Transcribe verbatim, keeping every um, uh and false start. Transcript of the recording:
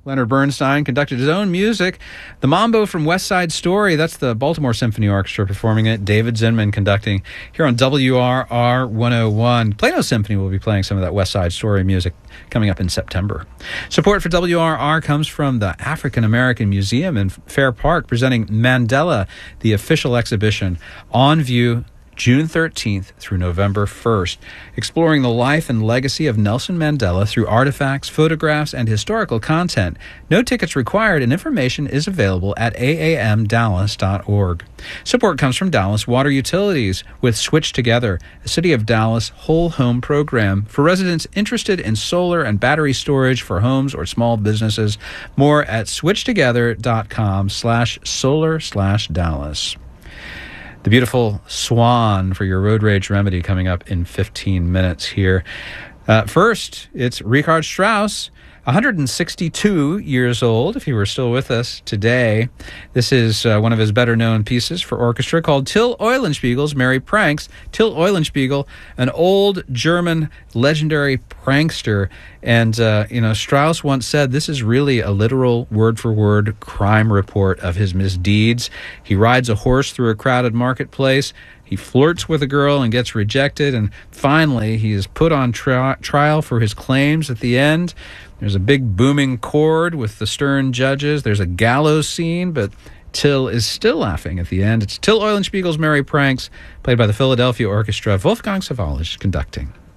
Leonard Bernstein conducted his own music. The Mambo from West Side Story, that's the Baltimore Symphony Orchestra performing it. David Zinman conducting here on W R R one oh one. Plano Symphony will be playing some of that West Side Story music coming up in September. Support for W R R comes from the African American Museum in Fair Park, presenting Mandela, the official exhibition, on view June thirteenth through November first, exploring the life and legacy of Nelson Mandela through artifacts, photographs, and historical content. No tickets required, and information is available at a a m dallas dot org. Support comes from Dallas Water Utilities with Switch Together, a City of Dallas whole home program for residents interested in solar and battery storage for homes or small businesses. More at switch together dot com slash solar slash Dallas. The beautiful Swan for your road rage remedy coming up in fifteen minutes here. Uh, first, it's Richard Strauss, one hundred sixty-two years old, if he were still with us today. This is uh, one of his better-known pieces for orchestra called Till Eulenspiegel's Merry Pranks. Till Eulenspiegel, an old German legendary prankster. And, uh, you know, Strauss once said this is really a literal word-for-word crime report of his misdeeds. He rides a horse through a crowded marketplace. He flirts with a girl and gets rejected. And finally, he is put on tri- trial for his claims at the end. There's a big booming chord with the stern judges. There's a gallows scene, but Till is still laughing at the end. It's Till Eulenspiegel's Merry Pranks, played by the Philadelphia Orchestra. Wolfgang Sawallisch conducting.